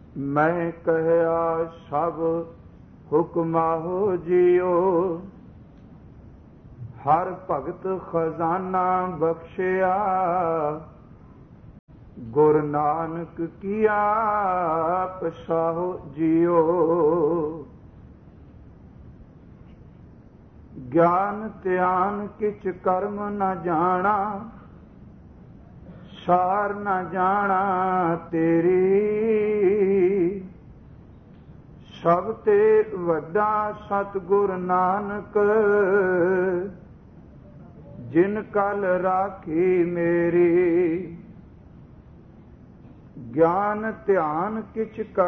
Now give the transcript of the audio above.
ਮੈਂ ਕਹਿਆ ਸਭ ਹੁਕਮਾਹੋ ਜੀਓ, ਹਰ ਭਗਤ ਖਜ਼ਾਨਾ ਬਖਸ਼ਿਆ, ਗੁਰ ਨਾਨਕ ਕੀਆ ਪਸਾਹੋ ਜੀਓ। ਗਿਆਨ ਧਿਆਨ ਕਿਛ ਕਰਮ ਨ ਜਾਣਾ, ਸਾਰ ਨ ਜਾਣਾ ਤੇਰੀ, ਸਭ ਤੇ ਵੱਡਾ ਸਤਿਗੁਰ ਨਾਨਕ, ਜਿਨ ਕਲ ਰਾਖੀ ਮੇਰੀ। ਗਿਆਨ ਧਿਆਨ ਕਿਛ